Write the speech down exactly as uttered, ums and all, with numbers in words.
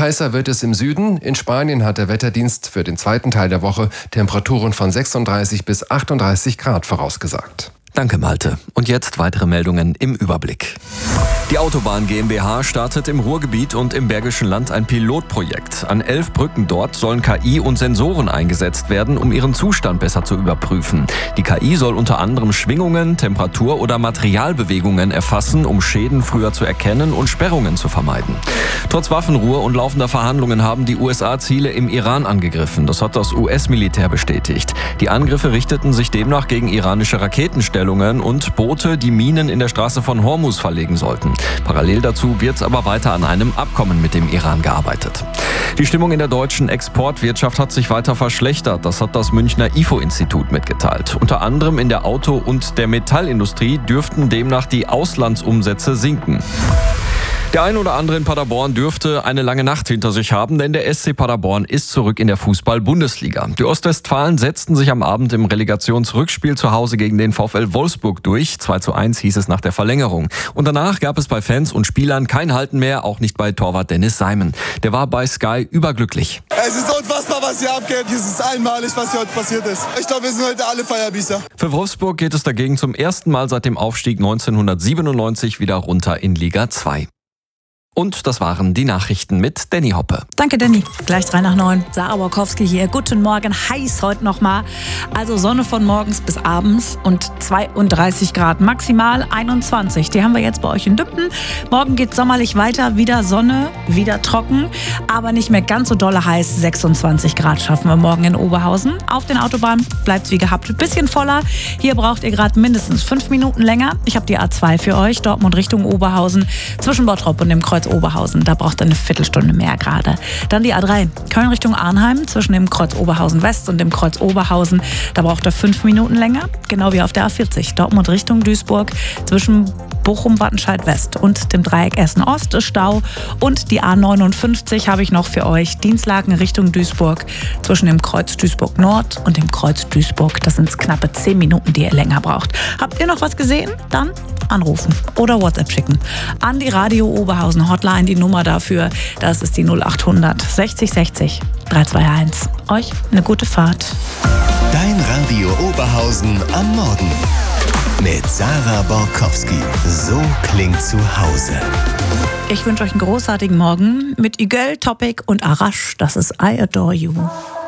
heißer wird es im Süden. In Spanien hat der Wetterdienst für den zweiten Teil der Woche Temperaturen von sechsunddreißig bis achtunddreißig Grad vorausgesagt. Danke, Malte. Und jetzt weitere Meldungen im Überblick. Die Autobahn GmbH startet im Ruhrgebiet und im Bergischen Land ein Pilotprojekt. An elf Brücken dort sollen K I und Sensoren eingesetzt werden, um ihren Zustand besser zu überprüfen. Die K I soll unter anderem Schwingungen, Temperatur- oder Materialbewegungen erfassen, um Schäden früher zu erkennen und Sperrungen zu vermeiden. Trotz Waffenruhe und laufender Verhandlungen haben die U S A Ziele im Iran angegriffen. Das hat das U S-Militär bestätigt. Die Angriffe richteten sich demnach gegen iranische Raketenstellungen und Boote, die Minen in der Straße von Hormuz verlegen sollten. Parallel dazu wird aber weiter an einem Abkommen mit dem Iran gearbeitet. Die Stimmung in der deutschen Exportwirtschaft hat sich weiter verschlechtert. Das hat das Münchner I F O-Institut mitgeteilt. Unter anderem in der Auto- und der Metallindustrie dürften demnach die Auslandsumsätze sinken. Der ein oder andere in Paderborn dürfte eine lange Nacht hinter sich haben, denn der S C Paderborn ist zurück in der Fußball-Bundesliga. Die Ostwestfalen setzten sich am Abend im Relegationsrückspiel zu Hause gegen den VfL Wolfsburg durch. zwei zu eins hieß es nach der Verlängerung. Und danach gab es bei Fans und Spielern kein Halten mehr, auch nicht bei Torwart Dennis Simon. Der war bei Sky überglücklich. Es ist unfassbar, was hier abgeht. Es ist einmalig, was hier heute passiert ist. Ich glaube, wir sind heute alle Feierbießer. Für Wolfsburg geht es dagegen zum ersten Mal seit dem Aufstieg neunzehnhundertsiebenundneunzig wieder runter in Liga zwei. Und das waren die Nachrichten mit Danny Hoppe. Danke, Danny. Gleich drei nach neun. Sarah Borkowski hier. Guten Morgen. Heiß heute nochmal. Also Sonne von morgens bis abends und zweiunddreißig Grad. Maximal einundzwanzig. Die haben wir jetzt bei euch in Düppten. Morgen geht sommerlich weiter. Wieder Sonne, wieder trocken. Aber nicht mehr ganz so dolle heiß. sechsundzwanzig Grad schaffen wir morgen in Oberhausen. Auf den Autobahnen bleibt es wie gehabt ein bisschen voller. Hier braucht ihr gerade mindestens fünf Minuten länger. Ich habe die A zwei für euch. Dortmund Richtung Oberhausen. Zwischen Bottrop und dem Kreuz Oberhausen. Da braucht ihr eine Viertelstunde mehr gerade. Dann die A drei. Köln Richtung Arnheim zwischen dem Kreuz Oberhausen West und dem Kreuz Oberhausen. Da braucht ihr fünf Minuten länger. Genau wie auf der A vierzig. Dortmund Richtung Duisburg zwischen Bochum-Wattenscheid West und dem Dreieck Essen-Ost ist Stau. Und die A neunundfünfzig habe ich noch für euch. Dienstlaken Richtung Duisburg zwischen dem Kreuz Duisburg Nord und dem Kreuz Duisburg. Das sind knappe zehn Minuten, die ihr länger braucht. Habt ihr noch was gesehen? Dann anrufen oder WhatsApp schicken. An die Radio Oberhausen Hotline, die Nummer dafür, das ist die null achthundert sechzig sechzig dreihunderteinundzwanzig. Euch eine gute Fahrt. Dein Radio Oberhausen am Morgen. Mit Sarah Borkowski. So klingt zu Hause. Ich wünsche euch einen großartigen Morgen mit Igel, Topic und Arash. Das ist I Adore You.